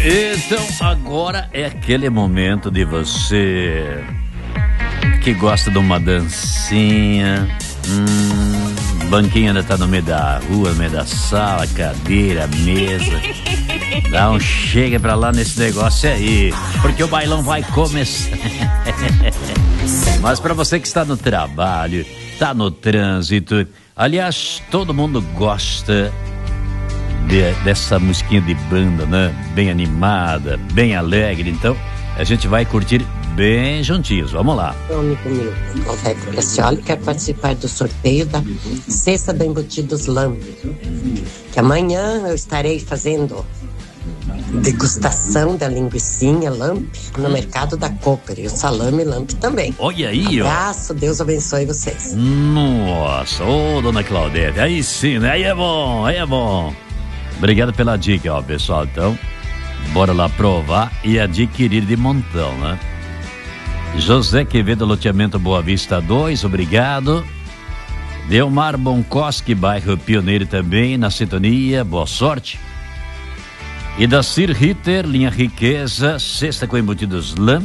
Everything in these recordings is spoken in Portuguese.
Então agora é aquele momento de você que gosta de uma dancinha. Banquinho ainda tá no meio da rua, no meio da sala, cadeira, mesa. Dá um chega pra lá nesse negócio aí, porque o bailão vai começar. Mas pra você que está no trabalho, tá no trânsito, aliás, todo mundo gosta dessa musiquinha de banda, né? Bem animada, bem alegre. Então, a gente vai curtir bem juntinhos. Vamos lá. Meu amigo meu, Alberto Cassioli, quer participar do sorteio da Cesta do Embutidos Lamp. Que amanhã eu estarei fazendo degustação da linguicinha Lamp no mercado da Cooper. E o salame Lamp também. Olha aí, ó. Abraço, Deus abençoe vocês. Nossa, ô dona Claudete, aí sim, né? Aí é bom, aí é bom. Obrigado pela dica, ó, pessoal. Então, bora lá provar e adquirir de montão, né? José Quevedo, loteamento Boa Vista 2, obrigado. Delmar Bonkoski, bairro Pioneiro também, na sintonia, boa sorte. E da Sir Ritter, linha Riqueza, cesta com embutidos Lamp.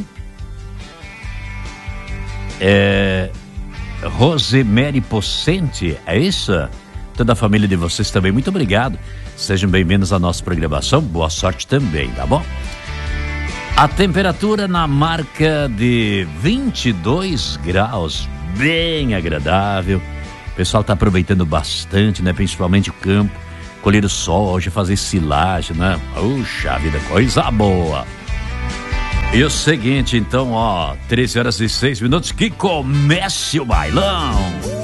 Rosemary Pocente, é isso? Toda a família de vocês também, muito obrigado. Sejam bem-vindos à nossa programação, boa sorte também, tá bom? A temperatura na marca de 22 graus, bem agradável. O pessoal tá aproveitando bastante, né? Principalmente o campo, colher o sol, hoje fazer silagem, né? Puxa vida, coisa boa. E o seguinte, então, ó, 13 horas e 6 minutos, que comece o bailão.